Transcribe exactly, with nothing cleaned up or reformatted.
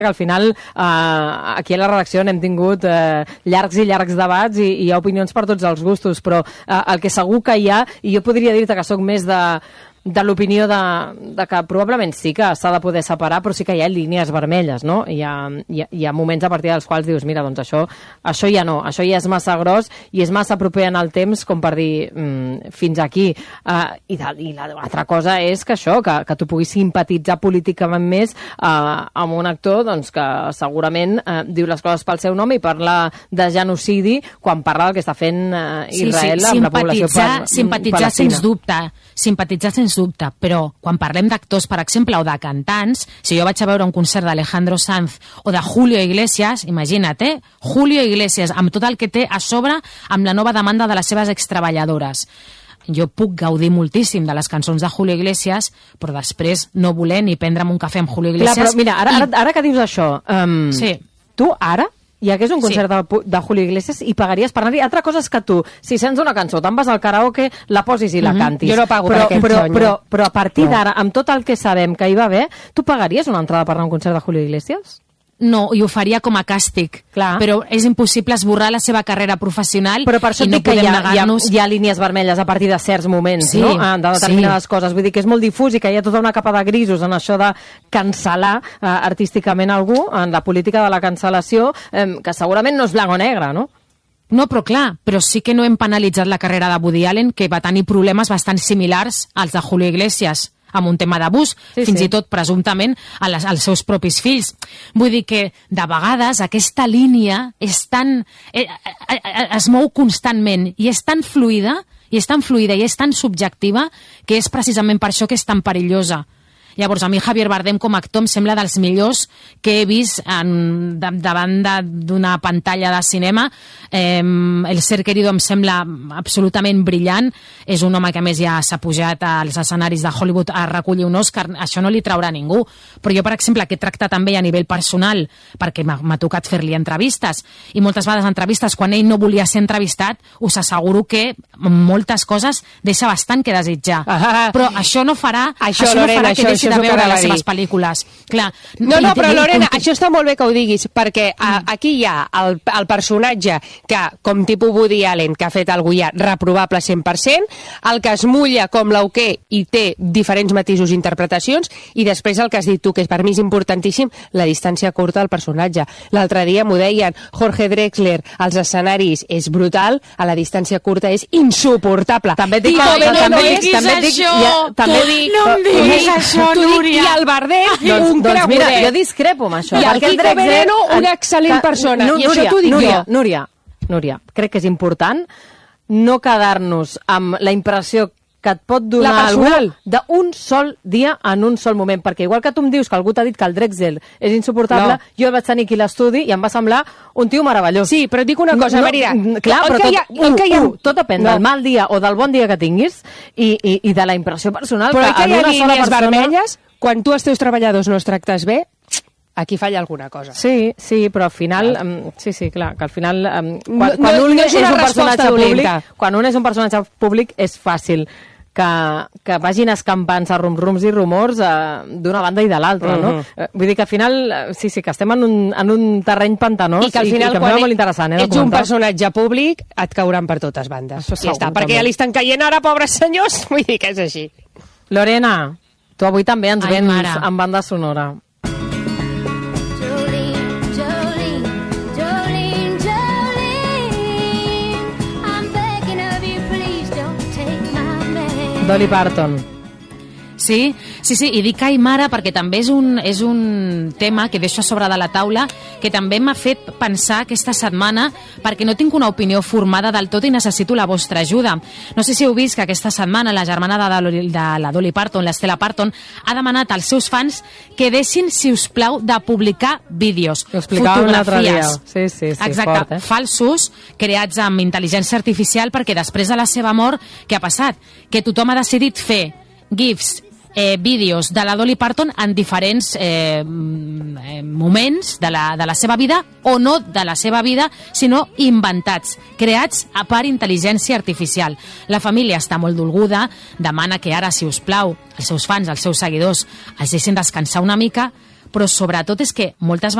que al final eh, aquí a la redacció n'hem tingut eh, llargs i llargs debats i, i hi ha opinions per tots els gustos, però eh, el que segur que hi ha, i jo podria dir-te que sóc més de de l'opinió de, de que probablement sí que s'ha de poder separar, però sí que hi ha línies vermelles, no? Hi ha, hi ha, hi ha moments a partir dels quals dius, mira, doncs això, això ja no, això ja és massa gros i és massa proper en el temps com per dir mm, fins aquí. Uh, I de, i l'altra cosa és que això, que, que tu puguis simpatitzar políticament més uh, amb un actor doncs, que segurament uh, diu les coses pel seu nom i parla de genocidi quan parla del que està fent uh, Israel sí, sí, amb la població per, simpatitzar sens dubte, simpatitzar sens dubte, però quan parlem d'actors, per exemple, o de cantants, si jo vaig a veure un concert d'Alejandro Sanz o de Julio Iglesias, imagina't, eh? Julio Iglesias, amb tot el que té a sobre amb la nova demanda de les seves extreballadores. Jo puc gaudir moltíssim de les cançons de Julio Iglesias, però després no voler ni prendre'm un cafè amb Julio Iglesias. Clar, però mira, ara, i... ara, ara que dius això, um, sí. tu ara hi hagués un concert sí. de, de Julio Iglesias i pagaries per anar-hi. Altra cosa és que tu, si sents una cançó, te'n vas al karaoke, la posis i la mm-hmm. cantis. Jo no pago però, per aquest però, sonyo. però, però a partir no. d'ara, amb tot el que sabem que hi va haver, tu pagaries una entrada per anar a un concert de Julio Iglesias? No, i ho faria com a càstig. Clar. Però és impossible esborrar la seva carrera professional. Però per això i no dic que hi ha, hi, ha, negar-nos... hi ha línies vermelles a partir de certs moments, sí, no? de determinades sí. coses. Vull dir que és molt difús i que hi ha tota una capa de grisos en això de cancel·lar eh, artísticament algú, en la política de la cancel·lació, eh, que segurament no és blanc o negre, no? No, però clar, però sí que no hem penalitzat la carrera de Woody Allen, que va tenir problemes bastant similars als de Julio Iglesias, amb un tema d'abús, sí, fins sí. i tot presumptament a les, als seus propis fills. Vull dir que de vegades aquesta línia és tan, eh, eh, eh, es mou constantment i és tan fluida, i és tan fluida i és tan subjectiva que és precisament per això que és tan perillosa. Llavors, a mi Javier Bardem com a actor em sembla dels millors que he vist en, de, davant d'una pantalla de cinema. Eh, el Ser Querido em sembla absolutament brillant. És un home que a més ja s'ha pujat als escenaris de Hollywood a recollir un Òscar. Això no li traurà ningú. Però jo, per exemple, que he tractat també a nivell personal, perquè m'ha tocat fer-li entrevistes, i moltes vegades entrevistes quan ell no volia ser entrevistat, us asseguro que moltes coses deixa bastant que desitjar. Ah, però això no farà, això, això Lorena, no farà que això, deixi de veure les seves pel·lícules. Clar, no, no, però Lorena, i, això està molt bé que ho diguis, perquè a, aquí hi ha el, el personatge que, com tipus Woody Allen, que ha fet algú ja reprovable cent per cent, el que es mulla com l'auquer i té diferents matisos i interpretacions, i després el que has dit tu, que per mi és importantíssim, la distància curta del personatge. L'altre dia m'ho deien, Jorge Drexler, als escenaris és brutal, a la distància curta és insuportable. També et dic, I que, també no dic, també dic, ja, també dic, no em diguis això, Núria. I el Bardem, doncs, un doncs mira, cregudet. jo discrepo amb això. I el Kiko Drexler, Veneno, una excel·lent persona. No, I Núria, això t'ho dic Núria, jo. Núria, Núria, crec que és important no quedar-nos amb la impressió que et pot donar algú d'un sol dia en un sol moment, perquè igual que tu em dius que algú t'ha dit que el Drexler és insuportable, no. Jo el vaig tenir aquí a l'estudi i em va semblar un tio meravellós. Sí, però et dic una cosa, no, Marina. Clar, però tot, ha, uh, que hi ha, uh, tot depèn no. del mal dia o del bon dia que tinguis i, i, i de la impressió personal però que, que en hi ha una sola línies persona... vermelles, quan tu els teus treballadors no els tractes bé, aquí falla alguna cosa. Sí, sí, però al final... Um, sí, sí, clar, que al final... Um, quan, no, quan un no és, és un personatge dolenta. públic, quan un és un personatge públic és fàcil que, que vagin escampant-se rum-rums i rumors uh, d'una banda i de l'altra, uh-huh. no? Uh, vull dir que al final, uh, sí, sí, que estem en un, en un terreny pantanós i que al final, i, i que quan molt interessant, eh, ets un personatge públic, et cauran per totes bandes. Això segur, ja està, perquè també. ja li estan caient ara, pobres senyors, vull dir que és així. Lorena, tu avui també ens Ai, vens mare. amb banda sonora. Dolly Parton. Sí, sí, sí, i dic ai mare perquè també és un, és un tema que deixo a sobre de la taula que també m'ha fet pensar aquesta setmana perquè no tinc una opinió formada del tot i necessito la vostra ajuda. No sé si heu vist que aquesta setmana la germana de, de la Dolly Parton, l'Stella Parton, ha demanat als seus fans que deixin, si us plau, de publicar vídeos, fotografies. Sí, sí, sí, exacte, fort, eh? falsos, creats amb intel·ligència artificial perquè després de la seva mort, què ha passat? Que tothom ha decidit fer gifs, Eh, vídeos de la Dolly Parton en diferents eh, moments de la, de la seva vida o no de la seva vida, sinó inventats, creats a part intel·ligència artificial. La família està molt dolguda, demana que ara, si us plau, els seus fans, els seus seguidors, els deixin descansar una mica, però sobretot és que moltes